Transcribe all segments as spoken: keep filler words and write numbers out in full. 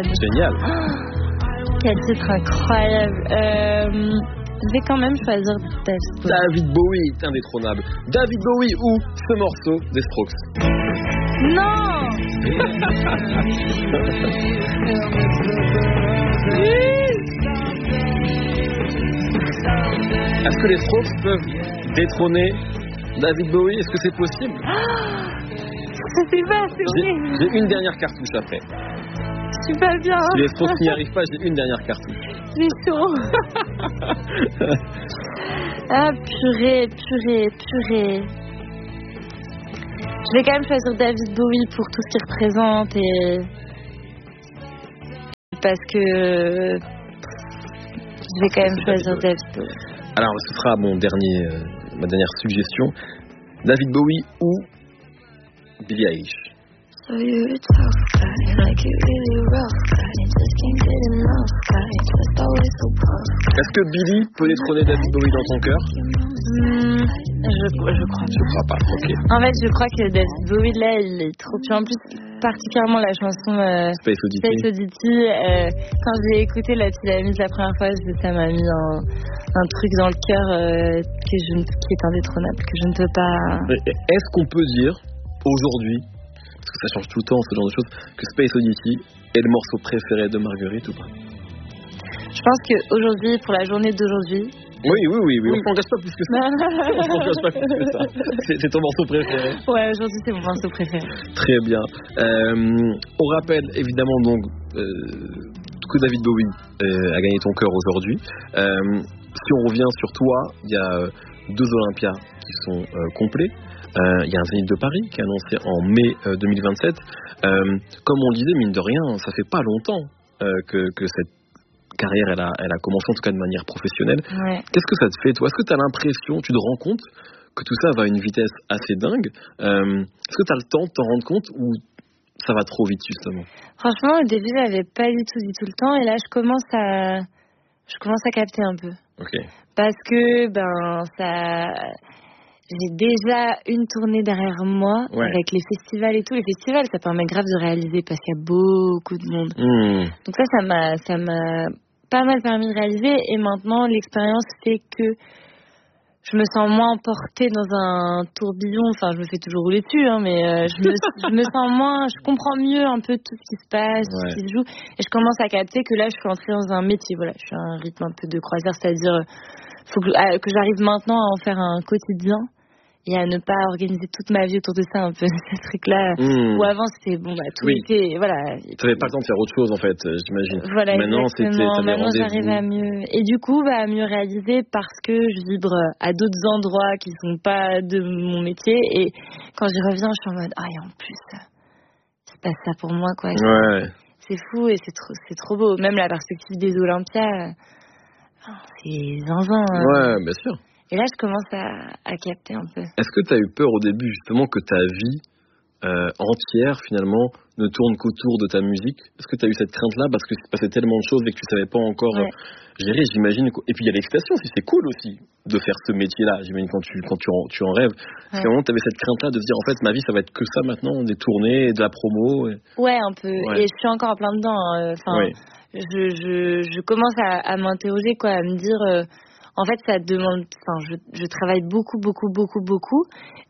malade. Génial. Oh, quel titre incroyable. Euh, je vais quand même choisir David Bowie. David Bowie est indétrônable. David Bowie ou ce morceau des Strokes? Non. Est-ce que les Strokes peuvent détrôner David Bowie? Est-ce que c'est possible? Je sais pas, c'est j'ai, horrible. j'ai une dernière cartouche après. Je suis pas bien. Si les Strokes n'y arrivent pas, j'ai une dernière cartouche. J'ai chaud. Ah, purée, purée, purée. Je vais quand même choisir David Bowie pour tout ce qu'il représente et parce que je vais quand même choisir David Bowie. Alors, ce sera mon dernier, euh, ma dernière suggestion. David Bowie ou Billie Eilish. So you're a tough guy, like you really rough guy, just can't get enough guy, just always so puff. Est-ce que Billie peut détrôner David Bowie dans ton cœur? Mmh, je, je crois Je crois pas, ok. En fait, je crois que David Bowie, là, il est trop... Puis en plus, particulièrement la chanson euh, Space Oddity. Space Oddity euh, quand je l'ai écoutée, là, tu l'as mise la première fois, ça m'a mis un, un truc dans le cœur euh, que je ne, qui est indétrônable, que je ne peux pas... Est-ce qu'on peut dire, aujourd'hui, parce que ça change tout le temps, ce genre de choses, que Space Oddity est le morceau préféré de Marguerite ou pas? Je pense qu'aujourd'hui, pour la journée d'aujourd'hui... Oui, oui, oui, oui. oui. On s'engage pas plus que ça. On s'engage pas plus que ça. C'est, c'est ton morceau préféré? Ouais, aujourd'hui, c'est mon morceau préféré. Très bien. Euh, on rappelle évidemment donc euh, que David Bowie euh, a gagné ton cœur aujourd'hui. Euh, si on revient sur toi, il y a deux Olympias qui sont euh, complets. Il euh, y a un Zénith de Paris qui est annoncé en mai euh, deux mille vingt-sept. Euh, comme on le disait, mine de rien, ça fait pas longtemps euh, que, que cette carrière elle a, elle a commencé, en tout cas de manière professionnelle. Ouais. Qu'est-ce que ça te fait, toi? Est-ce que tu as l'impression, tu te rends compte que tout ça va à une vitesse assez dingue? euh, Est-ce que tu as le temps de t'en rendre compte ou ça va trop vite justement? Franchement, au début, j'avais pas du tout, du tout le temps, et là, je commence à, je commence à capter un peu. Ok. Parce que ben ça, j'ai déjà une tournée derrière moi, ouais, avec les festivals et tout. Les festivals, ça permet grave de réaliser parce qu'il y a beaucoup de monde. Mmh. Donc ça, ça m'a, ça m'a pas mal permis de réaliser. Et maintenant, l'expérience fait que je me sens moins emportée dans un tourbillon. Enfin, je me fais toujours rouler dessus, hein, mais euh, je, me, je me sens moins... Je comprends mieux un peu tout ce qui se passe, ouais, tout ce qui se joue. Et je commence à capter que là, je suis entrée dans un métier. Voilà, je suis à un rythme un peu de croisière, c'est-à-dire faut que, euh, que j'arrive maintenant à en faire un quotidien et à ne pas organiser toute ma vie autour de ça, un peu, ce truc-là. Mmh. Où avant, c'était, bon, bah, tout oui. était, voilà. Tu n'avais pas le temps de faire autre chose, en fait, j'imagine. Voilà, maintenant, c'était, maintenant, j'arrive à mieux, et du coup, bah, à mieux réaliser parce que je vibre à d'autres endroits qui sont pas de mon métier, et quand j'y reviens, je suis en mode, ah, et en plus, c'est pas ça pour moi, quoi. Ouais. C'est fou, et c'est trop, c'est trop beau. Même la perspective des Olympias, c'est zinzin. Hein. Ouais, bien sûr. Et là, je commence à, à capter un peu. Est-ce que tu as eu peur au début, justement, que ta vie euh, entière, finalement, ne tourne qu'autour de ta musique? Est-ce que tu as eu cette crainte-là parce que il se passait tellement de choses et que tu savais pas encore ouais. gérer, j'imagine. Et puis, il y a l'excitation aussi. C'est cool aussi de faire ce métier-là, j'imagine, quand tu, quand tu, en, tu en rêves. Est-ce ouais. qu'à un moment, tu avais cette crainte-là de se dire, en fait, ma vie, ça va être que ça maintenant, des tournées, de la promo et... Ouais, un peu. Ouais. Et je suis encore en plein dedans. Enfin, hein. ouais. je, je, je commence à, à m'interroger, quoi, à me dire... Euh, En fait, ça demande. Enfin, je, je travaille beaucoup, beaucoup, beaucoup, beaucoup,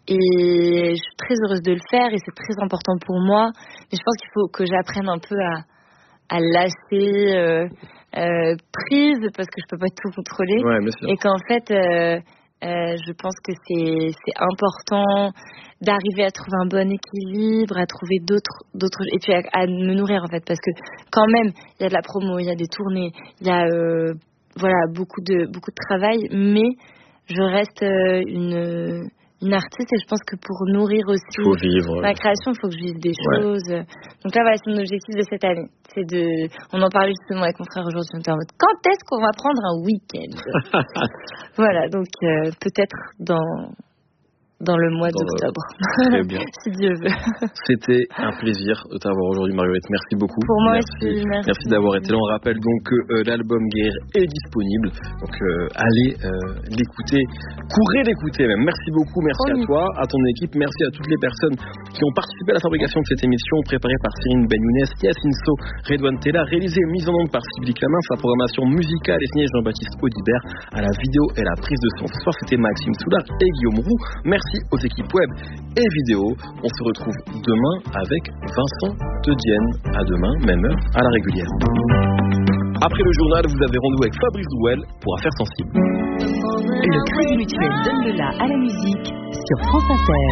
et je suis très heureuse de le faire, et c'est très important pour moi. Mais je pense qu'il faut que j'apprenne un peu à, à lâcher euh, euh, prise, parce que je peux pas tout contrôler. Ouais, bien sûr. Et qu'en fait, euh, euh, je pense que c'est c'est important d'arriver à trouver un bon équilibre, à trouver d'autres d'autres et puis à, à me nourrir, en fait, parce que quand même, il y a de la promo, il y a des tournées, il y a euh, voilà, beaucoup de, beaucoup de travail, mais je reste euh, une, une artiste, et je pense que pour nourrir aussi faut vivre, ma création, il faut que je vive des ouais. choses. Donc là, voilà, c'est mon objectif de cette année. C'est de, on en parlait justement avec mon frère aujourd'hui, on était en mode, quand est-ce qu'on va prendre un week-end? Voilà, donc euh, peut-être dans, dans le mois dans d'octobre. Le... Très bien. Si Dieu veut. C'était un plaisir de t'avoir aujourd'hui, Marguerite. Merci beaucoup. Pour moi merci. aussi. Merci, merci d'avoir été là. On rappelle donc que euh, l'album Guerre est disponible. Donc euh, allez euh, l'écouter, courez l'écouter même. Merci beaucoup. Merci oh, à toi, à ton équipe. Merci à toutes les personnes qui ont participé à la fabrication de cette émission, préparée par Cyrine Ben-Younes, Yacine So, Redouane Tella, réalisée et mise en onde par Sylvie Clamin. Sa programmation musicale est signée Jean-Baptiste Audibert. À la vidéo et la prise de son ce soir, c'était Maxime Soulard et Guillaume Roux. Merci aux équipes web et vidéo. On se retrouve demain avec Vincent de Dienne. À demain, même heure, à la régulière. Après le journal, vous avez rendez-vous avec Fabrice Douel pour Affaires sensibles. Le Crédit Mutuel donne le la à la musique sur France Inter.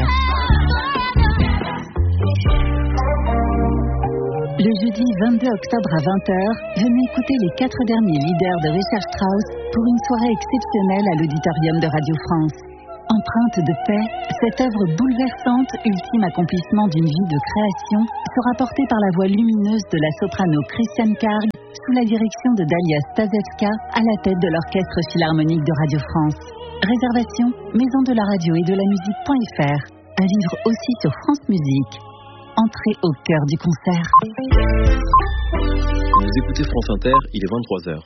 Le jeudi vingt-deux octobre à vingt heures, venez écouter les quatre derniers leaders de Richard Strauss pour une soirée exceptionnelle à l'auditorium de Radio France. Empreinte de paix, cette œuvre bouleversante, ultime accomplissement d'une vie de création, sera portée par la voix lumineuse de la soprano Christiane Karg, sous la direction de Dalia Stasevska, à la tête de l'Orchestre Philharmonique de Radio France. Réservation, maison de la radio et de la musique.fr. À vivre aussi sur France Musique. Entrez au cœur du concert. Vous écoutez France Inter, il est vingt-trois heures.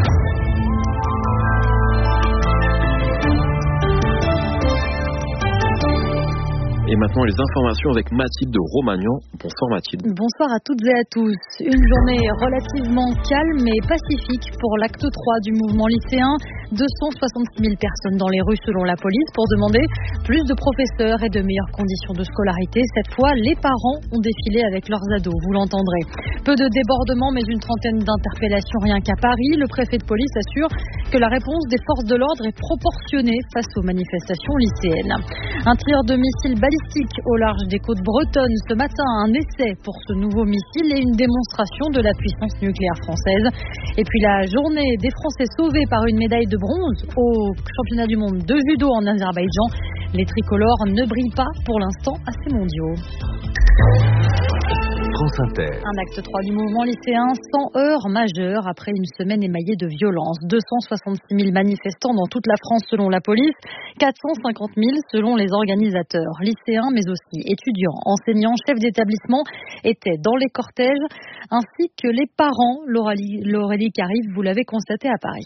Et maintenant les informations avec Mathilde Romagnan. Bonsoir Mathilde. Bonsoir à toutes et à tous. Une journée relativement calme et pacifique pour l'acte trois du mouvement lycéen. deux cent soixante-six mille personnes dans les rues selon la police pour demander plus de professeurs et de meilleures conditions de scolarité. Cette fois, les parents ont défilé avec leurs ados, vous l'entendrez. Peu de débordements mais une trentaine d'interpellations rien qu'à Paris. Le préfet de police assure que la réponse des forces de l'ordre est proportionnée face aux manifestations lycéennes. Un tir de missile balistique au large des côtes bretonnes ce matin, un essai pour ce nouveau missile et une démonstration de la puissance nucléaire française. Et puis la journée des Français sauvés par une médaille de bronze au championnat du monde de judo en Azerbaïdjan. Les tricolores ne brillent pas pour l'instant à ces mondiaux. France Inter. Un acte trois du mouvement lycéen sans heurts majeurs après une semaine émaillée de violence. deux cent soixante-six mille manifestants dans toute la France selon la police, quatre cent cinquante mille selon les organisateurs. Lycéens mais aussi étudiants, enseignants, chefs d'établissement étaient dans les cortèges ainsi que les parents. L'Aurélie Carive, vous l'avez constaté à Paris.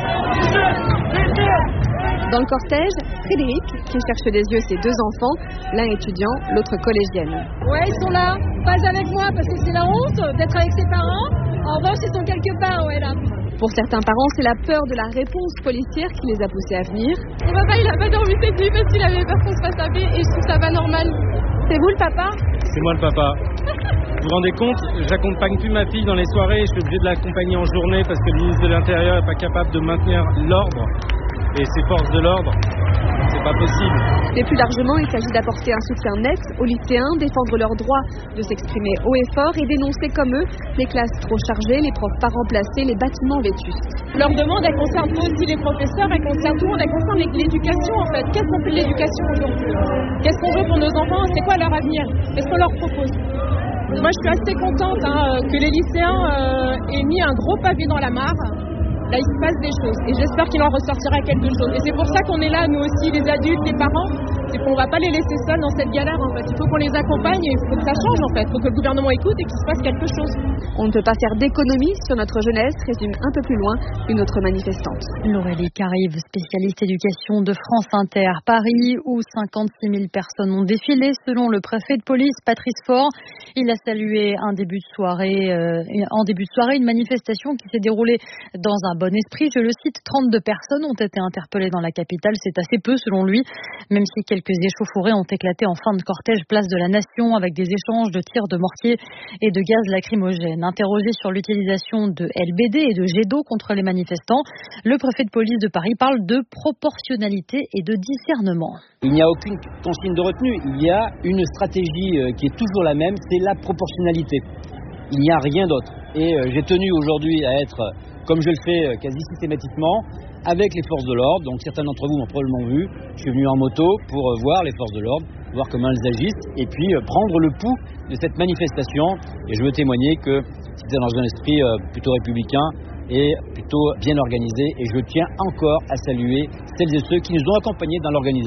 Dans le cortège, Frédéric, qui cherche des yeux ses deux enfants, l'un étudiant, l'autre collégienne. Ouais, ils sont là, pas avec moi parce que c'est la honte d'être avec ses parents. En revanche, ils sont quelque part, ouais, là. Pour certains parents, c'est la peur de la réponse policière qui les a poussés à venir. Mon papa, il a pas dormi cette nuit parce qu'il avait peur qu'on se fasse taper et je trouve ça pas normal. C'est vous le papa ? C'est moi le papa. Vous vous rendez compte, j'accompagne plus ma fille dans les soirées, je suis obligé de l'accompagner en journée parce que le ministre de l'Intérieur n'est pas capable de maintenir l'ordre. Et ces forces de l'ordre, c'est pas possible. Et plus largement, il s'agit d'apporter un soutien net aux lycéens, défendre leur droit de s'exprimer haut et fort et dénoncer comme eux les classes trop chargées, les profs pas remplacés, les bâtiments vétustes. Leur demande, elle concerne aussi les professeurs, elle concerne tout le monde, elle concerne l'éducation en fait. Qu'est-ce qu'on fait de l'éducation aujourd'hui ? Qu'est-ce qu'on veut pour nos enfants ? C'est quoi leur avenir ? Qu'est-ce qu'on leur propose ? Moi, je suis assez contente hein, que les lycéens euh, aient mis un gros pavé dans la mare. Là, il se passe des choses et j'espère qu'il en ressortira quelque chose. Et c'est pour ça qu'on est là, nous aussi, les adultes, les parents. C'est qu'on ne va pas les laisser seuls dans cette galère, en fait. Il faut qu'on les accompagne et il faut que ça change, en fait. Il faut que le gouvernement écoute et qu'il se passe quelque chose. On ne peut pas faire d'économie sur notre jeunesse, résume un peu plus loin une autre manifestante. L'Aurélie Carive, spécialiste éducation de France Inter, Paris, où cinquante-six mille personnes ont défilé, selon le préfet de police, Patrice Faure. Il a salué un début de soirée, euh, en début de soirée, une manifestation qui s'est déroulée dans un bon esprit. Je le cite, trente-deux personnes ont été interpellées dans la capitale. C'est assez peu, selon lui, même si quelques échauffourées ont éclaté en fin de cortège place de la Nation avec des échanges de tirs de mortier et de gaz lacrymogène. Interrogé sur l'utilisation de L B D et de jets d'eau contre les manifestants, le préfet de police de Paris parle de proportionnalité et de discernement. Il n'y a aucune consigne de retenue. Il y a une stratégie qui est toujours la même, c'est la proportionnalité. Il n'y a rien d'autre. Et j'ai tenu aujourd'hui à être, comme je le fais quasi systématiquement, avec les forces de l'ordre. Donc certains d'entre vous m'ont probablement vu. Je suis venu en moto pour voir les forces de l'ordre, voir comment elles agissent et puis prendre le pouls de cette manifestation. Et je veux témoigner que c'était dans un esprit plutôt républicain et plutôt bien organisé. Et je tiens encore à saluer celles et ceux qui nous ont accompagnés dans l'organisation.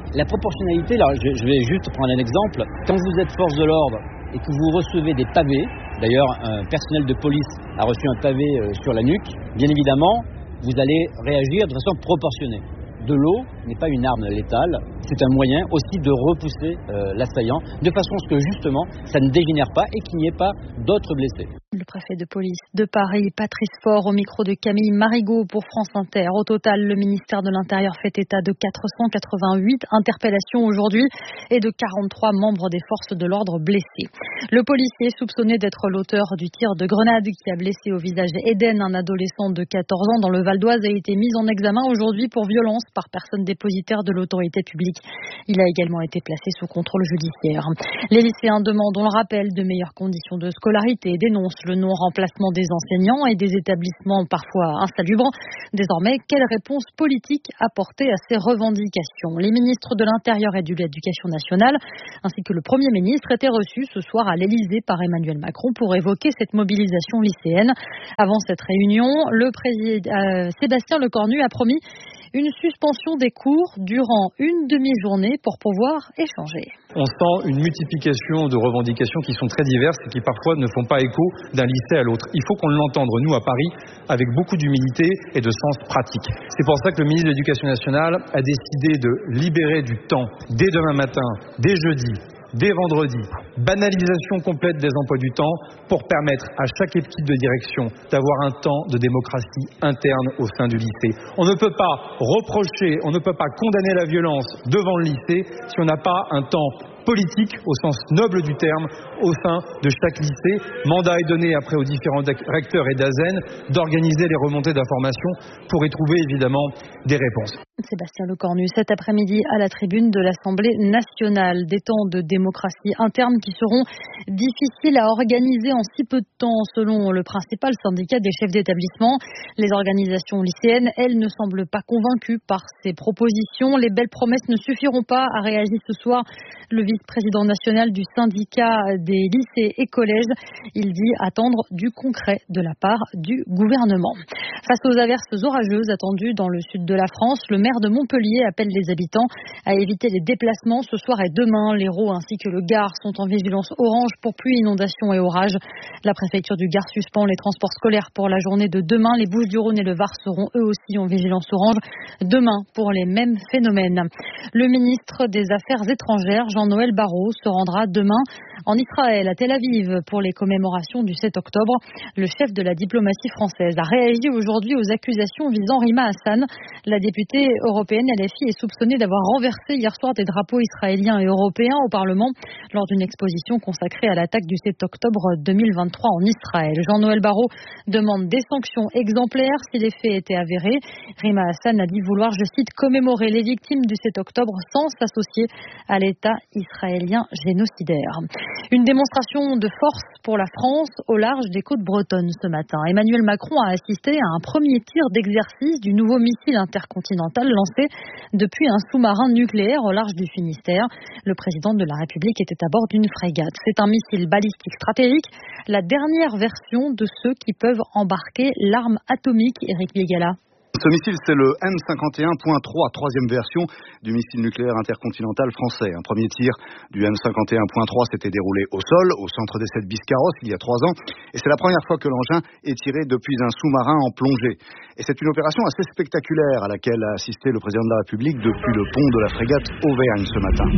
La proportionnalité, alors je, je vais juste prendre un exemple. Quand vous êtes force de l'ordre et que vous recevez des pavés, d'ailleurs un personnel de police a reçu un pavé euh, sur la nuque, bien évidemment, vous allez réagir de façon proportionnée. De l'eau n'est pas une arme létale, c'est un moyen aussi de repousser euh, l'assaillant, de façon à ce que justement ça ne dégénère pas et qu'il n'y ait pas d'autres blessés. Le préfet de police de Paris, Patrice Faure, au micro de Camille Marigot pour France Inter. Au total, le ministère de l'Intérieur fait état de quatre cent quatre-vingt-huit interpellations aujourd'hui et de quarante-trois membres des forces de l'ordre blessés. Le policier soupçonné d'être l'auteur du tir de grenade qui a blessé au visage Eden, un adolescent de quatorze ans dans le Val d'Oise, a été mis en examen aujourd'hui pour violence par personne dépositaire de l'autorité publique. Il a également été placé sous contrôle judiciaire. Les lycéens demandent, on le rappelle, de meilleures conditions de scolarité et dénoncent le non-remplacement des enseignants et des établissements parfois insalubres. Désormais, quelle réponse politique apporter à ces revendications ? Les ministres de l'Intérieur et de l'Éducation nationale, ainsi que le Premier ministre, étaient reçus ce soir à l'Élysée par Emmanuel Macron pour évoquer cette mobilisation lycéenne. Avant cette réunion, le président euh, Sébastien Lecornu a promis une suspension des cours durant une demi-journée pour pouvoir échanger. On sent une multiplication de revendications qui sont très diverses et qui parfois ne font pas écho d'un lycée à l'autre. Il faut qu'on l'entende, nous, à Paris, avec beaucoup d'humilité et de sens pratique. C'est pour ça que le ministre de l'Éducation nationale a décidé de libérer du temps dès demain matin, dès jeudi, dès vendredi, banalisation complète des emplois du temps pour permettre à chaque équipe de direction d'avoir un temps de démocratie interne au sein du lycée. On ne peut pas reprocher, on ne peut pas condamner la violence devant le lycée si on n'a pas un temps politique au sens noble du terme au sein de chaque lycée. Mandat est donné après aux différents recteurs et d'A S E N d'organiser les remontées d'informations pour y trouver évidemment des réponses. Sébastien Lecornu, cet après-midi à la tribune de l'Assemblée nationale. Des temps de démocratie interne qui seront difficiles à organiser en si peu de temps, selon le principal syndicat des chefs d'établissement. Les organisations lycéennes, elles, ne semblent pas convaincues par ces propositions. Les belles promesses ne suffiront pas, a réagi ce soir le vice-président national du syndicat des lycées et collèges. Il dit attendre du concret de la part du gouvernement. Face aux averses orageuses attendues dans le sud de la France, le maire de Montpellier appelle les habitants à éviter les déplacements ce soir et demain. L'Hérault ainsi que le Gard sont en vigilance orange pour pluie, inondations et orages. La préfecture du Gard suspend les transports scolaires pour la journée de demain. Les Bouches-du-Rhône et le Var seront eux aussi en vigilance orange demain pour les mêmes phénomènes. Le ministre des Affaires étrangères, Jean-Noël Barrot, se rendra demain en Israël, à Tel Aviv, pour les commémorations du sept octobre. Le chef de la diplomatie française a réagi aujourd'hui aux accusations visant Rima Hassan. La députée européenne L F I est soupçonnée d'avoir renversé hier soir des drapeaux israéliens et européens au Parlement lors d'une exposition consacrée à l'attaque du sept octobre deux mille vingt-trois en Israël. Jean-Noël Barrot demande des sanctions exemplaires si les faits étaient avérés. Rima Hassan a dit vouloir, je cite, commémorer les victimes du sept octobre sans s'associer à l'État israélien génocidaire. Une démonstration de force pour la France au large des côtes bretonnes ce matin. Emmanuel Macron a assisté à un premier tir d'exercice du nouveau missile intercontinental lancé depuis un sous-marin nucléaire au large du Finistère. Le président de la République était à bord d'une frégate. C'est un missile balistique stratégique, la dernière version de ceux qui peuvent embarquer l'arme atomique. Éric Biégala. Ce missile, c'est le M cinquante et un point trois, troisième version du missile nucléaire intercontinental français. Un premier tir du M cinquante et un point trois s'était déroulé au sol, au centre d'essai de Biscarrosse, il y a trois ans. Et c'est la première fois que l'engin est tiré depuis un sous-marin en plongée. Et c'est une opération assez spectaculaire à laquelle a assisté le président de la République depuis le pont de la frégate Auvergne ce matin.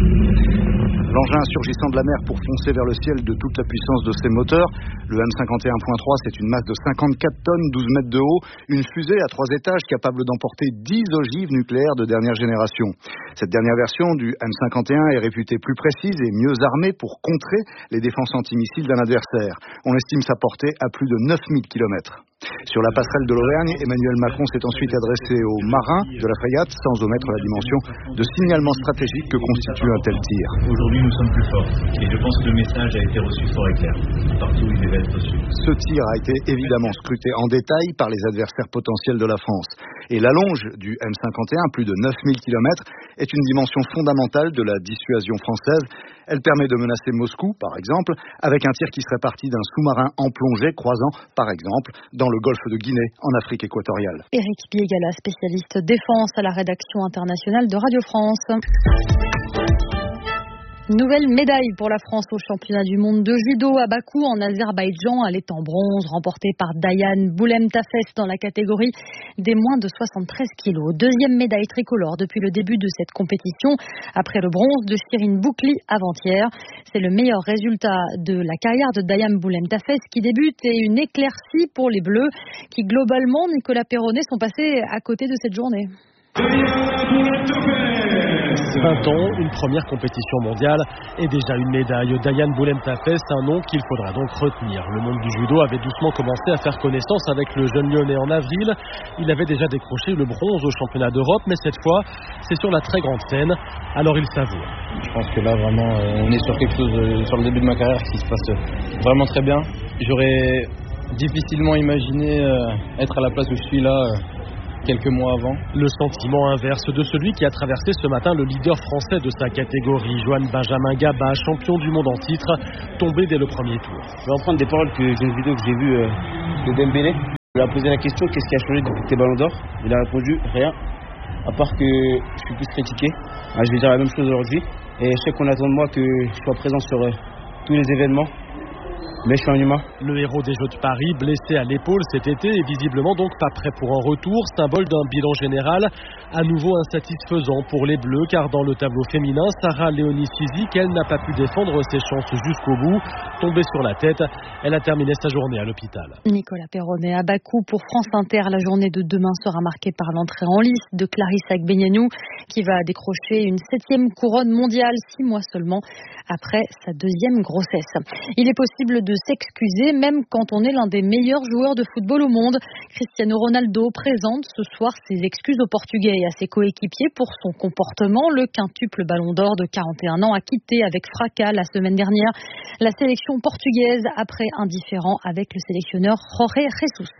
L'engin surgissant de la mer pour foncer vers le ciel de toute la puissance de ses moteurs. Le M cinquante et un point trois, c'est une masse de cinquante-quatre tonnes, douze mètres de haut. Une fusée à trois étages capable d'emporter dix ogives nucléaires de dernière génération. Cette dernière version du M cinquante et un est réputée plus précise et mieux armée pour contrer les défenses antimissiles d'un adversaire. On estime sa portée à plus de neuf mille kilomètres. Sur la passerelle de l'Auvergne, Emmanuel Macron s'est ensuite adressé aux marins de la frégate sans omettre la dimension de signalement stratégique que constitue un tel tir. Aujourd'hui, nous sommes plus forts et je pense que le message a été reçu fort et clair. Partout où il devait être reçu. Ce tir a été évidemment scruté en détail par les adversaires potentiels de la France. Et la longe du M cinquante et un, plus de neuf mille kilomètres, est une dimension fondamentale de la dissuasion française. Elle permet de menacer Moscou, par exemple, avec un tir qui serait parti d'un sous-marin en plongée croisant, par exemple, dans le golfe golfe de Guinée, en Afrique équatoriale. Éric Biégala, spécialiste défense à la rédaction internationale de Radio France. Nouvelle médaille pour la France au championnat du monde de judo à Bakou en Azerbaïdjan. Elle est en bronze, remportée par Dayan Boulemtafes dans la catégorie des moins de soixante-treize kilos. Deuxième médaille tricolore depuis le début de cette compétition, après le bronze de Shirin Boukli avant-hier. C'est le meilleur résultat de la carrière de Dayan Boulemtafes qui débute et une éclaircie pour les Bleus qui globalement, Nicolas Perronnet, sont passés à côté de cette journée. vingt ans, une première compétition mondiale et déjà une médaille. Dayan Boulemtafes, un nom qu'il faudra donc retenir. Le monde du judo avait doucement commencé à faire connaissance avec le jeune Lyonnais en avril. Il avait déjà décroché le bronze au championnat d'Europe, mais cette fois, c'est sur la très grande scène. Alors il savoure. Je pense que là, vraiment, on est sur quelque chose, sur le début de ma carrière, qui se passe vraiment très bien. J'aurais difficilement imaginé être à la place où je suis là quelques mois avant. Le sentiment inverse de celui qui a traversé ce matin le leader français de sa catégorie, Johan Benjamin Gaba, champion du monde en titre, tombé dès le premier tour. Je vais reprendre des paroles que d'une vidéo que j'ai vue euh, de Dembélé. Je lui ai posé la question, qu'est-ce qui a changé depuis que t'es Ballon d'Or? Il a répondu, rien, à part que je suis plus critiqué. Ah, je vais dire la même chose aujourd'hui. Et je sais qu'on attend de moi que je sois présent sur euh, tous les événements. Mais je suis un humain. Le héros des Jeux de Paris, blessé à l'épaule cet été et visiblement donc pas prêt pour un retour, symbole d'un bilan général à nouveau insatisfaisant pour les Bleus, car dans le tableau féminin, Sarah Léonie Sizik, elle n'a pas pu défendre ses chances jusqu'au bout. Tombée sur la tête, elle a terminé sa journée à l'hôpital. Nicolas Perronnet à Bakou pour France Inter. La journée de demain sera marquée par l'entrée en lice de Clarisse Agbenienou, qui va décrocher une septième couronne mondiale, six mois seulement après sa deuxième grossesse. Il est possible de s'excuser même quand on est l'un des meilleurs joueurs de football au monde. Cristiano Ronaldo présente ce soir ses excuses aux Portugais et à ses coéquipiers pour son comportement. Le quintuple Ballon d'Or de quarante et un ans a quitté avec fracas la semaine dernière la sélection portugaise après un différend avec le sélectionneur Jorge Jesus.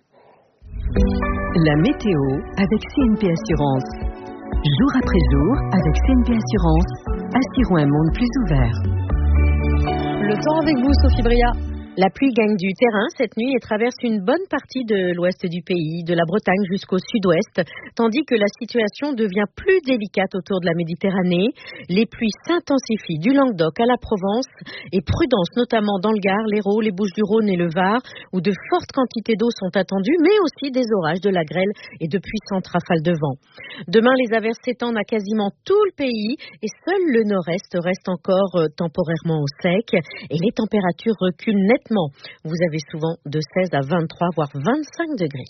La météo avec C N P Assurance. Jour après jour, avec C N P Assurance, assurons un monde plus ouvert. Le temps avec vous, Sophie Bria. La pluie gagne du terrain cette nuit et traverse une bonne partie de l'ouest du pays, de la Bretagne jusqu'au sud-ouest, tandis que la situation devient plus délicate autour de la Méditerranée. Les pluies s'intensifient du Languedoc à la Provence et prudence notamment dans le Gard, l'Hérault, les Bouches-du-Rhône et le Var, où de fortes quantités d'eau sont attendues, mais aussi des orages, de la grêle et de puissantes rafales de vent. Demain, les averses s'étendent à quasiment tout le pays et seul le nord-est reste encore euh, temporairement au sec et les températures reculent nettement. Vous avez souvent de seize à vingt-trois, voire vingt-cinq degrés.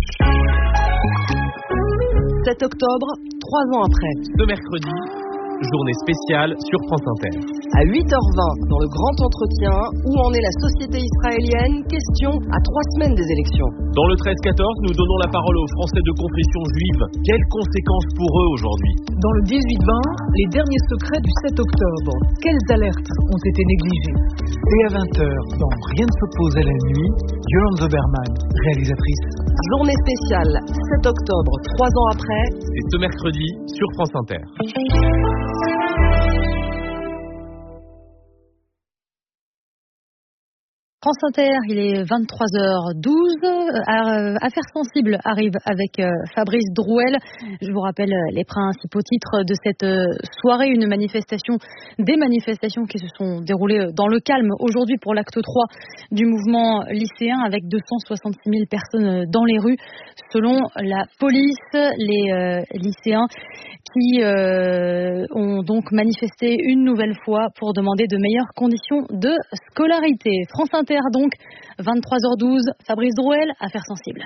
sept octobre, trois ans après. Ce mercredi, journée spéciale sur France Inter. À huit heures vingt, dans le grand entretien, où en est la société israélienne? Question à trois semaines des élections. Dans le treize quatorze, nous donnons la parole aux Français de confession juive. Quelles conséquences pour eux aujourd'hui? Dans le dix-huit vingt, les derniers secrets du sept octobre. Quelles alertes ont été négligées? Et à vingt heures, dans Rien ne s'oppose à la nuit, Yolande Zoberman, réalisatrice. Journée spéciale, sept octobre, trois ans après. C'est ce mercredi sur France Inter. France Inter, il est vingt-trois heures douze. Affaires sensibles arrive avec Fabrice Drouel. Je vous rappelle les principaux titres de cette soirée. Une manifestation, des manifestations qui se sont déroulées dans le calme aujourd'hui pour l'acte trois du mouvement lycéen avec deux cent soixante-six mille personnes dans les rues. Selon la police, les euh, lycéens qui euh, ont donc manifesté une nouvelle fois pour demander de meilleures conditions de scolarité. France Inter donc, vingt-trois heures douze, Fabrice Drouel, Affaires sensibles.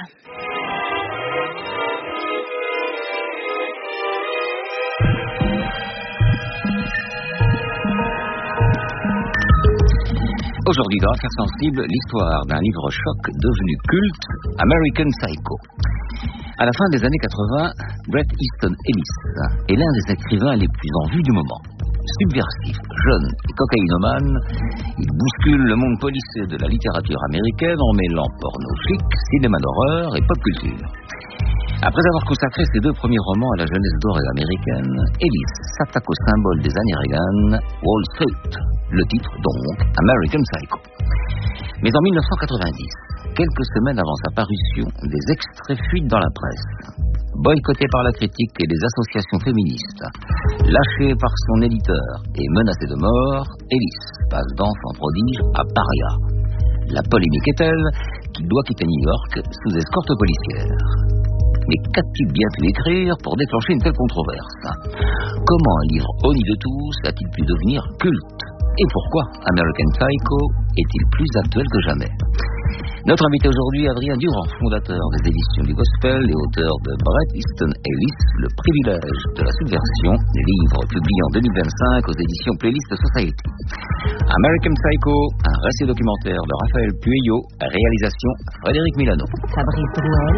Aujourd'hui dans Affaires sensibles, l'histoire d'un livre choc devenu culte, American Psycho. À la fin des années quatre-vingts, Bret Easton Ellis est l'un des écrivains les plus en vue du moment. Subversif, jeune et cocaïnomane, il bouscule le monde policé de la littérature américaine en mêlant porno chic, cinéma d'horreur et pop culture. Après avoir consacré ses deux premiers romans à la jeunesse dorée américaine, Ellis s'attaque au symbole des années Reagan, Wall Street. Le titre donc, American Psycho. Mais en mille neuf cent quatre-vingt-dix, quelques semaines avant sa parution, des extraits fuitent dans la presse. Boycotté par la critique et les associations féministes, lâché par son éditeur et menacé de mort, Ellis passe d'enfant prodige à paria. La polémique est telle qu'il doit quitter New York sous escorte policière. Mais qu'a-t-il bien pu écrire pour déclencher une telle controverse? Comment un livre honni de tous a-t-il pu devenir culte? Et pourquoi American Psycho est-il plus actuel que jamais? Notre invité aujourd'hui, Adrien Durand, fondateur des éditions du Gospel et auteur de Bret Easton Ellis, Le privilège de la subversion, livre publié en deux mille vingt-cinq aux éditions Playlist Society. American Psycho, un récit documentaire de Raphaël Pueyo, réalisation Frédéric Milano. Fabrice Drouel,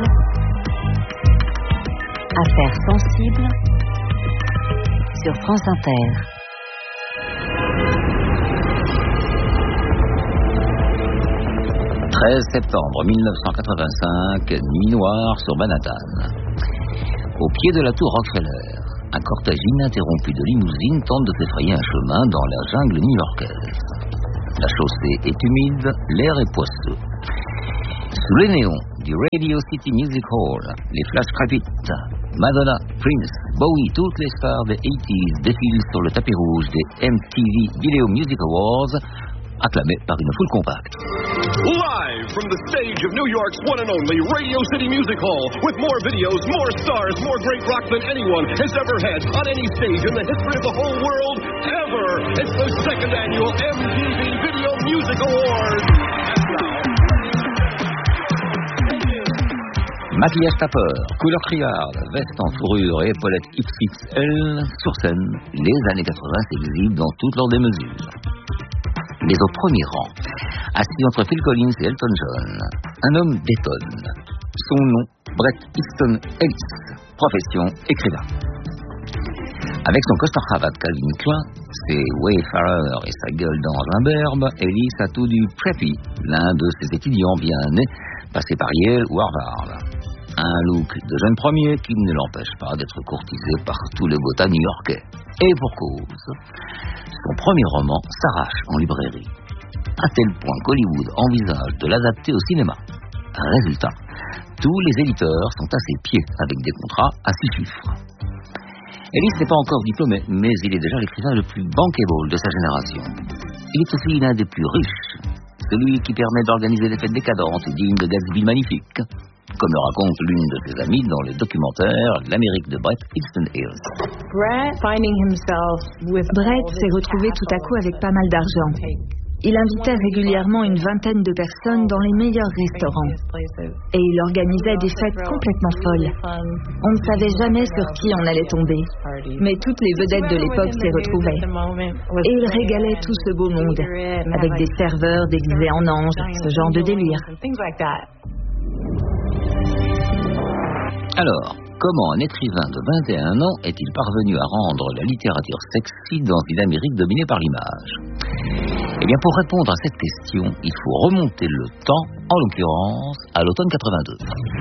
Affaires sensibles sur France Inter. treize septembre mille neuf cent quatre-vingt-cinq, nuit noire sur Manhattan. Au pied de la tour Rockefeller, un cortège ininterrompu de limousines tente de s'effrayer un chemin dans la jungle new-yorkaise. La chaussée est humide, l'air est poisseux. Sous les néons du Radio City Music Hall, les flashs crépitent. Madonna, Prince, Bowie, toutes les stars des eighties défilent sur le tapis rouge des M T V Video Music Awards, acclamés par une foule compacte. Live from the stage of New York's one and only Radio City Music Hall, with more videos, more stars, more great rock than anyone has ever had on any stage in the history of the whole world ever. It's the second annual M T V Video Music Awards. Maquillage tapeur, couleur criarde, veste en fourrure et épaulettes X X L, sur scène, les années quatre-vingts s'exhibent dans toutes leurs démesures. Mais au premier rang, assis entre Phil Collins et Elton John, un homme détonne. Son nom, Bret Easton Ellis, profession écrivain. Avec son costard-cravate Calvin Klein, ses Wayfarer et sa gueule dans un berbe, Ellis a tout du preppy, l'un de ses étudiants bien nés, passés par Yale ou Harvard. Un look de jeune premier qui ne l'empêche pas d'être courtisé par tout le gotha new-yorkais. Et pour cause, son premier roman s'arrache en librairie, à tel point qu'Hollywood envisage de l'adapter au cinéma. Résultat, tous les éditeurs sont à ses pieds avec des contrats à six chiffres. Ellis n'est pas encore diplômé, mais il est déjà l'écrivain le plus bankable de sa génération. Il est aussi l'un des plus riches, celui qui permet d'organiser des fêtes décadentes dignes de Gatsby magnifiques, comme le raconte l'une de ses amies dans le documentaire L'Amérique de Bret Easton Ellis. Bret s'est retrouvé tout à coup avec pas mal d'argent. Il invitait régulièrement une vingtaine de personnes dans les meilleurs restaurants. Et il organisait des fêtes complètement folles. On ne savait jamais sur qui on allait tomber. Mais toutes les vedettes de l'époque s'y retrouvaient. Et il régalait tout ce beau monde, avec des serveurs déguisés en anges, ce genre de délire. Alors, comment un écrivain de vingt et un ans est-il parvenu à rendre la littérature sexy dans une Amérique dominée par l'image? Eh bien, pour répondre à cette question, il faut remonter le temps, en l'occurrence, à l'automne quatre-vingt-deux.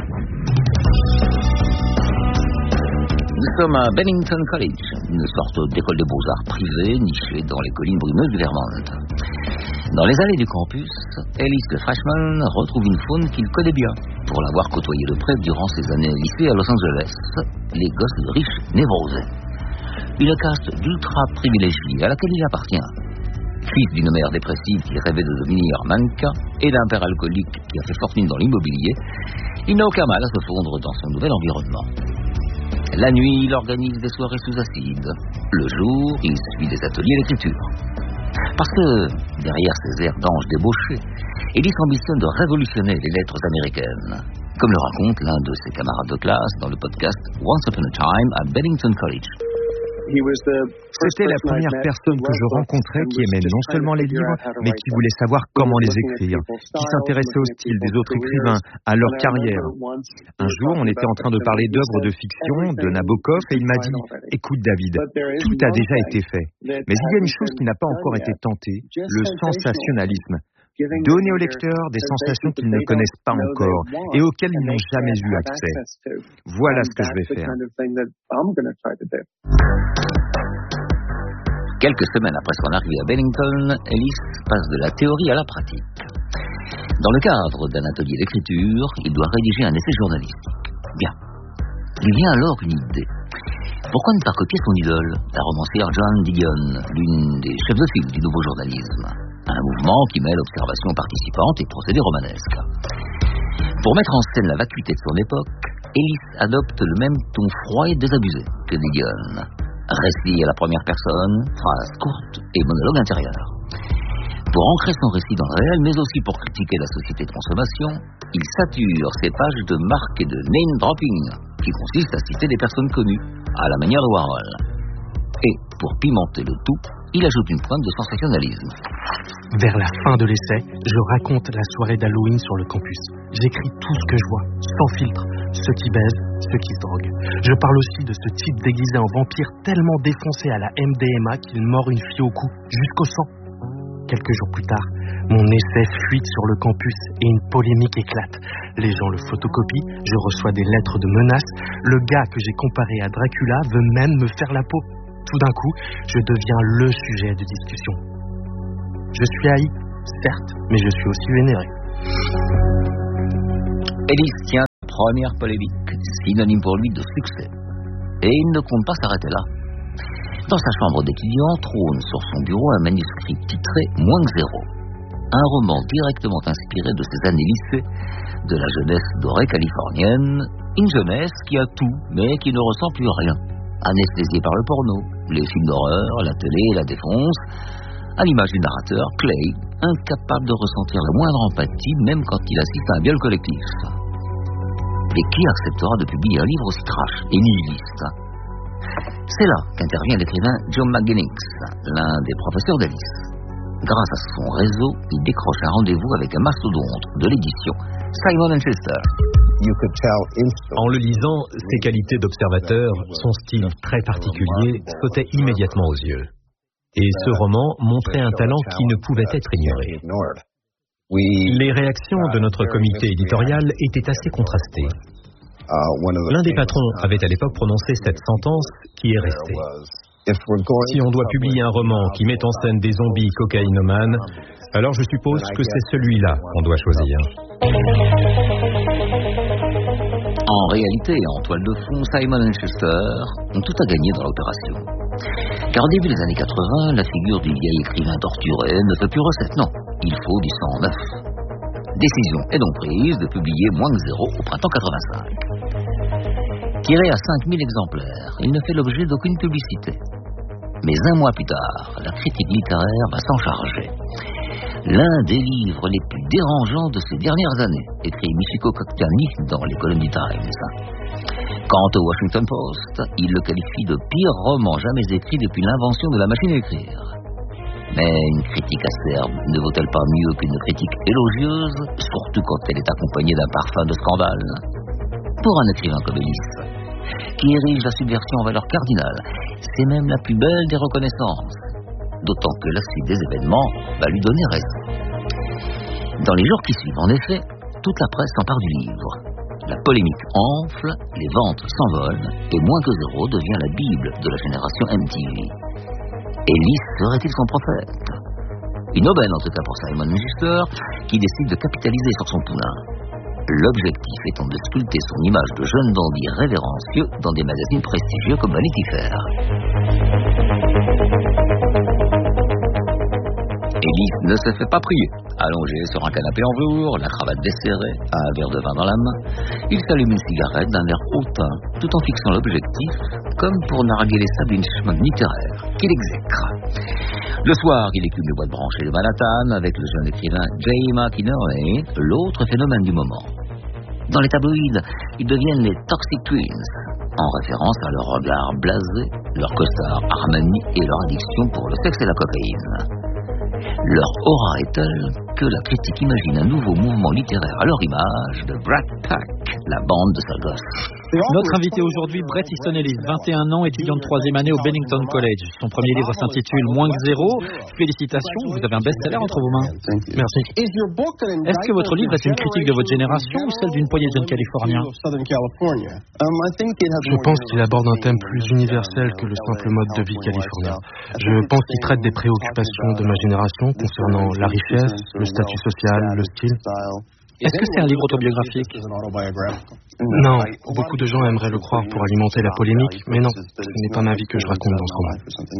Nous sommes à Bennington College, une sorte d'école de beaux-arts privée nichée dans les collines brumeuses du Vermont. Dans les allées du campus, Ellis le freshman retrouve une faune qu'il connaît bien, pour l'avoir côtoyé de près durant ses années au lycée à Los Angeles, les gosses de riches névrosés. Une caste d'ultra privilégiés à laquelle il appartient. Fils d'une mère dépressive qui rêvait de devenir mannequin et d'un père alcoolique qui a fait fortune dans l'immobilier, il n'a aucun mal à se fondre dans son nouvel environnement. La nuit, il organise des soirées sous acide. Le jour, il suit des ateliers d'écriture. Parce que, derrière ces airs d'ange débauchés, Ellis ambitionne de révolutionner les lettres américaines, comme le raconte l'un de ses camarades de classe dans le podcast Once Upon a Time at Bennington College. C'était la première personne que je rencontrais qui aimait non seulement les livres, mais qui voulait savoir comment les écrire, qui s'intéressait au style des autres écrivains, à leur carrière. Un jour, on était en train de parler d'œuvres de fiction, de Nabokov, et il m'a dit « Écoute David, tout a déjà été fait, mais il y a une chose qui n'a pas encore été tentée, le sensationnalisme. Donner aux lecteurs des sensations qu'ils ne connaissent pas encore et auxquelles ils n'ont jamais eu accès. Voilà ce que je vais faire. » Quelques semaines après son arrivée à Bennington, Ellis passe de la théorie à la pratique. Dans le cadre d'un atelier d'écriture, il doit rédiger un essai journalistique. Bien. Il vient alors une idée. Pourquoi ne pas copier son idole, la romancière Joan Didion, l'une des chefs de file du nouveau journalisme? Un mouvement qui mêle observation participante et procédés romanesques. Pour mettre en scène la vacuité de son époque, Ellis adopte le même ton froid et désabusé que Didion. Récit à la première personne, phrases courtes et monologue intérieur. Pour ancrer son récit dans le réel, mais aussi pour critiquer la société de consommation, il sature ses pages de marques et de name-dropping, qui consiste à citer des personnes connues, à la manière de Warhol. Et, pour pimenter le tout, il ajoute une pointe de sensationnalisme. Vers la fin de l'essai, je raconte la soirée d'Halloween sur le campus. J'écris tout ce que je vois, sans filtre, ceux qui baisent, ceux qui se droguent. Je parle aussi de ce type déguisé en vampire tellement défoncé à la M D M A qu'il mord une fille au cou, jusqu'au sang. Quelques jours plus tard, mon essai fuite sur le campus et une polémique éclate. Les gens le photocopient, je reçois des lettres de menaces. Le gars que j'ai comparé à Dracula veut même me faire la peau. Tout d'un coup, je deviens le sujet de discussion. Je suis haï, certes, mais je suis aussi vénéré. Ellis tient la première polémique, synonyme pour lui de succès. Et il ne compte pas s'arrêter là. Dans sa chambre d'étudiant, trône sur son bureau un manuscrit titré Moins que zéro. Un roman directement inspiré de ses années lycée, de la jeunesse dorée californienne, une jeunesse qui a tout, mais qui ne ressent plus rien. Anesthésiée par le porno, les films d'horreur, la télé et la défonce, à l'image du narrateur, Clay, incapable de ressentir la moindre empathie, même quand il assiste à un viol collectif. Et qui acceptera de publier un livre aussi trash et nihiliste? C'est là qu'intervient l'écrivain Joe McGuinness, l'un des professeurs d'Ellis. Grâce à son réseau, il décroche un rendez-vous avec un mastodonte de l'édition, Simon and Schuster. En le lisant, ses qualités d'observateur, son style très particulier, sautaient immédiatement aux yeux. Et ce roman montrait un talent qui ne pouvait être ignoré. Les réactions de notre comité éditorial étaient assez contrastées. L'un des patrons avait à l'époque prononcé cette sentence qui est restée. Si on doit publier un roman qui met en scène des zombies cocaïnomanes, alors je suppose que c'est celui-là qu'on doit choisir. En réalité, en toile de fond, Simon and Schuster ont tout à gagner dans l'opération. Car au début des années quatre-vingts, la figure du vieil écrivain torturé ne fait plus recette, non. Il faut du sang neuf. Décision est donc prise de publier Moins que zéro au printemps quatre-vingt-cinq. Tiré à cinq mille exemplaires, il ne fait l'objet d'aucune publicité. Mais un mois plus tard, la critique littéraire va s'en charger. L'un des livres les plus dérangeants de ces dernières années, écrit Michiko Kaktani dans les colonnes du Times. Quant au Washington Post, il le qualifie de pire roman jamais écrit depuis l'invention de la machine à écrire. Mais une critique acerbe ne vaut-elle pas mieux qu'une critique élogieuse, surtout quand elle est accompagnée d'un parfum de scandale? Pour un écrivain comme Ellis, qui érige la subversion en valeur cardinale, c'est même la plus belle des reconnaissances. D'autant que la suite des événements va lui donner raison. Dans les jours qui suivent, en effet, toute la presse s'empare du livre. La polémique enfle, les ventes s'envolent, et Moins que zéro devient la Bible de la génération M T V. Ellis serait-il son prophète? Une aubaine en tout cas pour Simon Schuster, qui décide de capitaliser sur son poulain. L'objectif étant de sculpter son image de jeune dandy révérencieux dans des magazines prestigieux comme Vanity Fair. Ellis ne se fait pas prier. Allongé sur un canapé en velours, la cravate desserrée, un verre de vin dans la main, il s'allume une cigarette d'un air hautain, tout en fixant l'objectif, comme pour narguer les establishments littéraires qu'il exècre. Le soir, il écume les boîtes branchées de Manhattan avec le jeune écrivain J. McInerney, l'autre phénomène du moment. Dans les tabloïds, ils deviennent les Toxic Twins, en référence à leur regard blasé, leur costard Armani et leur addiction pour le sexe et la cocaïne. Leur aura est telle que la critique imagine un nouveau mouvement littéraire à leur image de Brat Pack, la bande de sales gosses. Notre invité aujourd'hui, Bret Easton Ellis, vingt et un ans, étudiant de troisième année au Bennington College. Son premier livre s'intitule Moins que zéro. Félicitations, vous avez un best-seller entre vos mains. Merci. Est-ce que votre livre est une critique de votre génération ou celle d'une poignée de jeunes Californiens? Je pense qu'il aborde un thème plus universel que le simple mode de vie californien. Je pense qu'il traite des préoccupations de ma génération concernant la richesse, le statut social, le style. Est-ce que c'est un livre autobiographique? Non, beaucoup de gens aimeraient le croire pour alimenter la polémique, mais non, ce n'est pas ma vie que je raconte dans ce roman.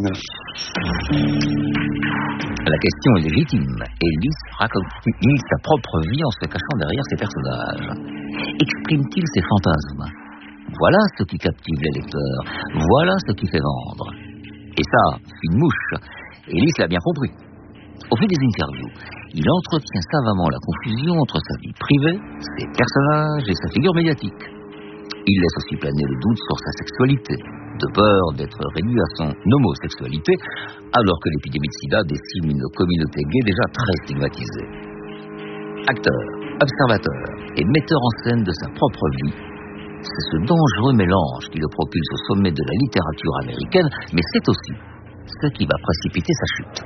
La question est légitime. Ellis raconte-t-il sa propre vie en se cachant derrière ses personnages? Exprime-t-il ses fantasmes? Voilà ce qui captive les lecteurs. Voilà ce qui fait vendre. Et ça, une mouche. Ellis l'a bien compris. Au fil des interviews, il entretient savamment la confusion entre sa vie privée, ses personnages et sa figure médiatique. Il laisse aussi planer le doute sur sa sexualité, de peur d'être réduit à son homosexualité, alors que l'épidémie de sida décime une communauté gay déjà très stigmatisée. Acteur, observateur et metteur en scène de sa propre vie, c'est ce dangereux mélange qui le propulse au sommet de la littérature américaine, mais c'est aussi ce qui va précipiter sa chute.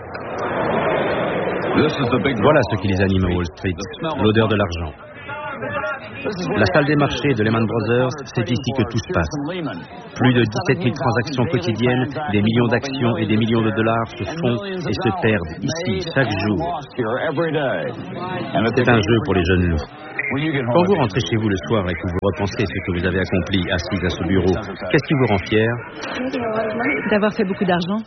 Voilà ce qui les anime à Wall Street, l'odeur de l'argent. La salle des marchés de Lehman Brothers, c'est ici que tout se passe. Plus de dix-sept mille transactions quotidiennes, des millions d'actions et des millions de dollars se font et se perdent ici chaque jour. C'est un jeu pour les jeunes loups. Quand vous rentrez chez vous le soir et que vous repensez ce que vous avez accompli assis à ce bureau, qu'est-ce qui vous rend fier? D'avoir fait beaucoup d'argent.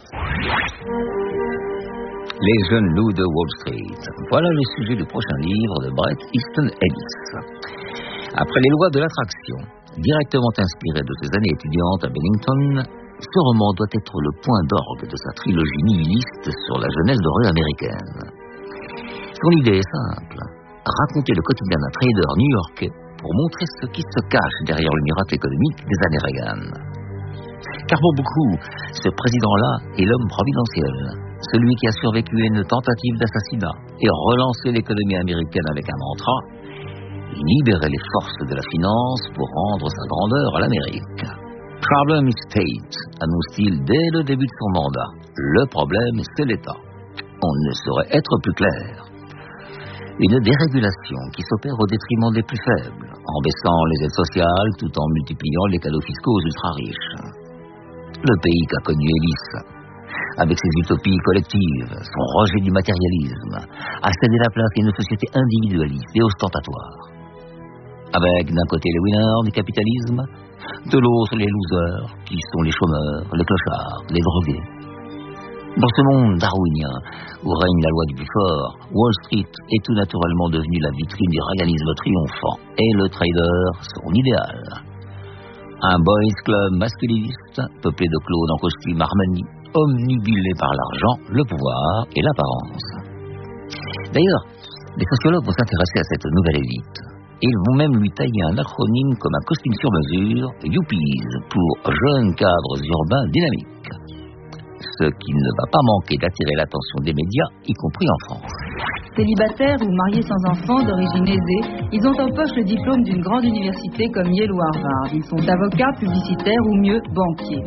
Les jeunes loups de Wall Street. Voilà le sujet du prochain livre de Bret Easton Ellis. Après les lois de l'attraction, directement inspiré de ses années étudiantes à Bennington, ce roman doit être le point d'orgue de sa trilogie nihiliste sur la jeunesse de rue américaine. Son idée est simple, raconter le quotidien d'un trader new-yorkais pour montrer ce qui se cache derrière le miracle économique des années Reagan. Car pour beaucoup, ce président-là est l'homme providentiel. Celui qui a survécu à une tentative d'assassinat et relancé l'économie américaine avec un mantra, libérer les forces de la finance pour rendre sa grandeur à l'Amérique. Problem is state, annonce-t-il dès le début de son mandat. Le problème, c'est l'État. On ne saurait être plus clair. Une dérégulation qui s'opère au détriment des plus faibles, en baissant les aides sociales tout en multipliant les cadeaux fiscaux aux ultra-riches. Le pays qu'a connu Ellis, avec ses utopies collectives, son rejet du matérialisme, a cédé la place à une société individualiste et ostentatoire. Avec d'un côté les winners du capitalisme, de l'autre les losers, qui sont les chômeurs, les clochards, les drogués. Dans ce monde darwinien, où règne la loi du plus fort, Wall Street est tout naturellement devenue la vitrine du réalisme triomphant, et le trader son idéal. Un boys club masculiniste, peuplé de clones en costume Armani, omnibulé par l'argent, le pouvoir et l'apparence. D'ailleurs, les sociologues vont s'intéresser à cette nouvelle élite. Ils vont même lui tailler un acronyme comme un costume sur mesure, Yuppies, pour jeunes cadres urbains dynamiques. Ce qui ne va pas manquer d'attirer l'attention des médias, y compris en France. Célibataires ou mariés sans enfants d'origine aisée, ils ont en poche le diplôme d'une grande université comme Yale ou Harvard. Ils sont avocats, publicitaires ou mieux, banquiers.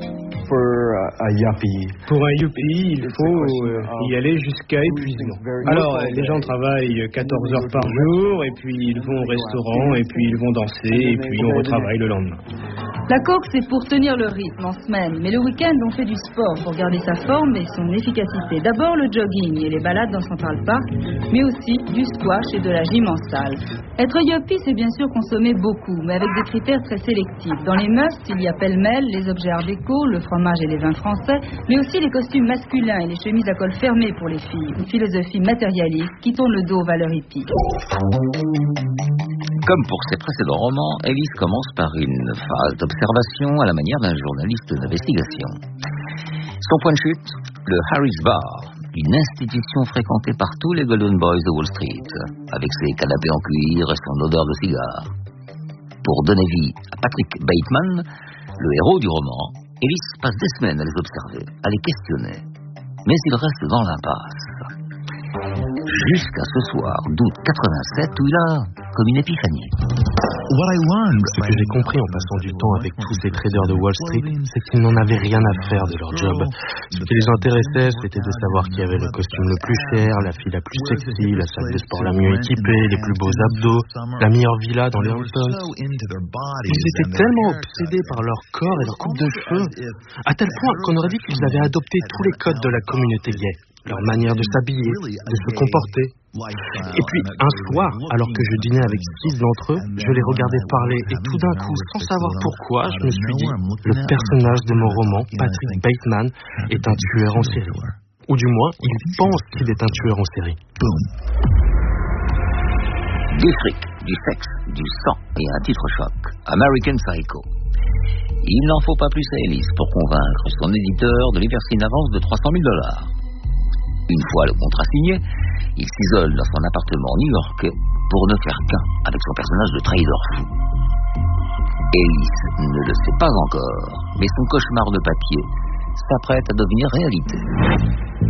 Pour un yuppie, il faut y aller jusqu'à épuisement. Alors, les gens travaillent quatorze heures par jour, et puis ils vont au restaurant, et puis ils vont danser, et puis on retravaille le lendemain. La coke, c'est pour tenir le rythme en semaine, mais le week-end, on fait du sport pour garder sa forme et son efficacité. D'abord le jogging et les balades dans Central Park, mais aussi du squash et de la gym en salle. Être yuppie, c'est bien sûr consommer beaucoup, mais avec des critères très sélectifs. Dans les must, il y a pêle-mêle les objets art déco, le fromage et les vins français, mais aussi les costumes masculins et les chemises à col fermé pour les filles. Une philosophie matérialiste qui tourne le dos aux valeurs hippies. Comme pour ses précédents romans, Ellis commence par une phase d'observation à la manière d'un journaliste d'investigation. Son point de chute, le Harris Bar, une institution fréquentée par tous les Golden Boys de Wall Street, avec ses canapés en cuir et son odeur de cigare. Pour donner vie à Patrick Bateman, le héros du roman, Ellis passe des semaines à les observer, à les questionner. Mais il reste dans l'impasse. Jusqu'à ce soir d'août quatre-vingt-sept où il a comme une épiphanie. Ce que j'ai compris en passant du temps avec tous ces traders de Wall Street, c'est qu'ils n'en avaient rien à faire de leur job. Ce qui les intéressait, c'était de savoir qui avait le costume le plus cher, la fille la plus sexy, la salle de sport la mieux équipée, les plus beaux abdos, la meilleure villa dans les Hamptons. Ils étaient tellement obsédés par leur corps et leur coupe de cheveux, à tel point qu'on aurait dit qu'ils avaient adopté tous les codes de la communauté gay, leur manière de s'habiller, de se comporter. Et puis, un soir, alors que je dînais avec six d'entre eux, je les regardais parler et tout d'un coup, sans savoir pourquoi, je me suis dit, le personnage de mon roman, Patrick Bateman, est un tueur en série. Ou du moins, il pense qu'il est un tueur en série. Du fric, du sexe, du sang et un titre choc. American Psycho. Il n'en faut pas plus à Ellis pour convaincre son éditeur de lui verser une avance de trois cent mille dollars. Une fois le contrat signé, il s'isole dans son appartement new-yorkais pour ne faire qu'un avec son personnage de trader fou. Ellis ne le sait pas encore, mais son cauchemar de papier s'apprête à devenir réalité.